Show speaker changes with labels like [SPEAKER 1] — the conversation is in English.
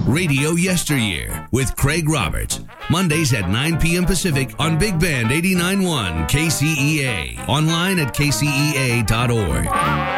[SPEAKER 1] Radio Yesteryear with Craig Roberts. Mondays at 9 p.m. Pacific on Big Band 89.1 KCEA. Online at kcea.org.